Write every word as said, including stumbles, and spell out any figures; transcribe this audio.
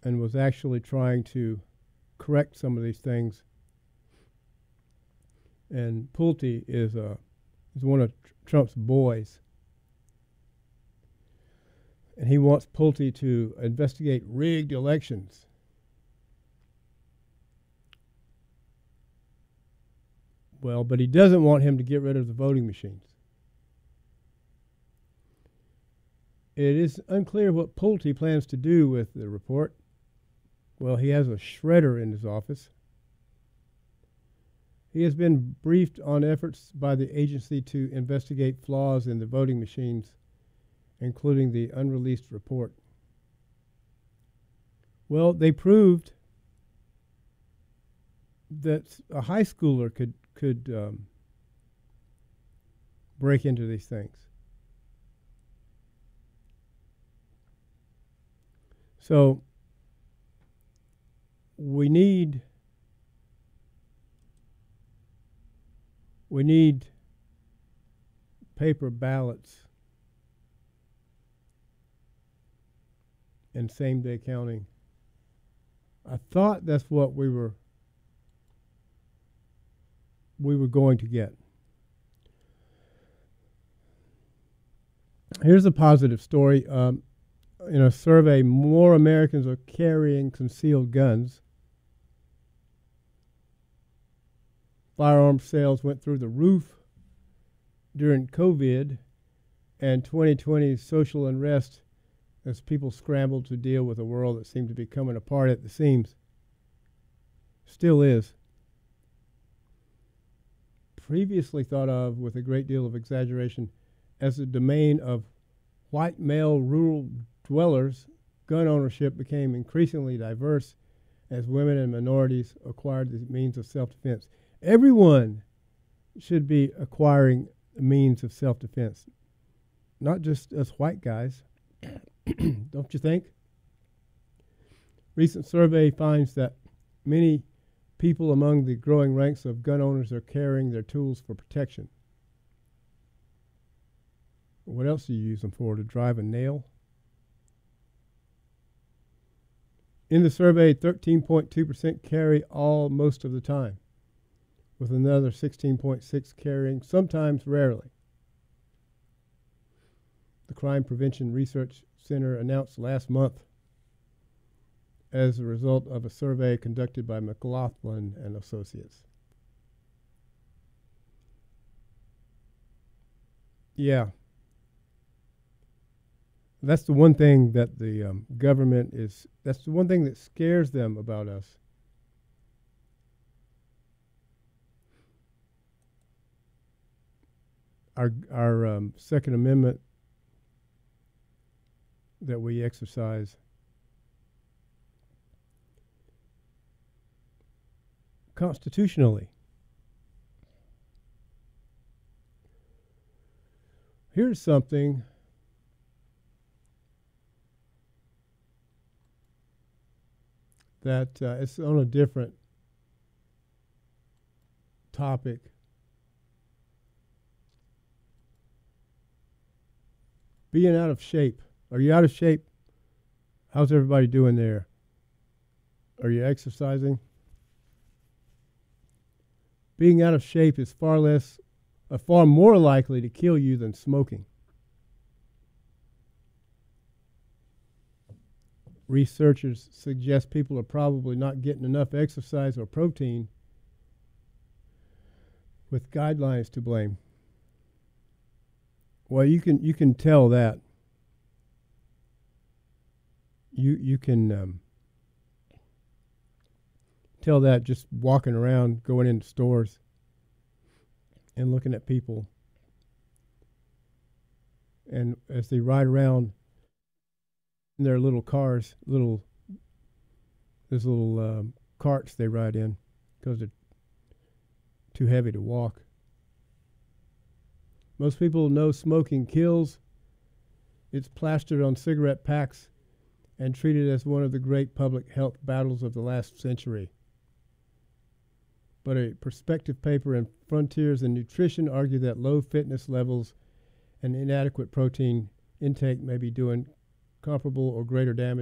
and was actually trying to correct some of these things. And Pulte is a is one of tr- Trump's boys, and he wants Pulte to investigate rigged elections. Well, but he doesn't want him to get rid of the voting machines. It is unclear what Pulte plans to do with the report. Well, he has a shredder in his office. He has been briefed on efforts by the agency to investigate flaws in the voting machines, including the unreleased report. Well, they proved that a high schooler could could um, break into these things. So we need we need paper ballots and same-day counting. I thought that's what we were we were going to get. Here's a positive story. Um, in a survey, more Americans are carrying concealed guns. Firearm sales went through the roof during COVID and twenty twenty's social unrest as people scrambled to deal with a world that seemed to be coming apart at the seams. Still is. Previously thought of with a great deal of exaggeration as the domain of white male rural dwellers, gun ownership became increasingly diverse as women and minorities acquired the means of self-defense. Everyone should be acquiring the means of self-defense, not just us white guys. Don't you think? Recent survey finds that many people among the growing ranks of gun owners are carrying their tools for protection. What else do you use them for? To drive a nail? In the survey, thirteen point two percent carry all most of the time, with another sixteen point six percent carrying sometimes rarely. The Crime Prevention Research Center announced last month as a result of a survey conducted by McLaughlin and Associates. Yeah. That's the one thing that the um, government is, that's the one thing that scares them about us. Our, our um, Second Amendment that we exercise constitutionally. Here's something that uh, it's on a different topic. Being out of shape. Are you out of shape? How's everybody doing there? Are you exercising? Being out of shape is far less, uh, far more likely to kill you than smoking. Researchers suggest people are probably not getting enough exercise or protein, with guidelines to blame. Well, you can you can tell that. You you can um, tell that just walking around, going into stores, and looking at people, and as they ride around in their little cars, little there's little um, carts they ride in because they're too heavy to walk. Most people know smoking kills. It's plastered on cigarette packs and treated as one of the great public health battles of the last century. But a perspective paper in Frontiers in Nutrition argue that low fitness levels and inadequate protein intake may be doing comparable or greater damage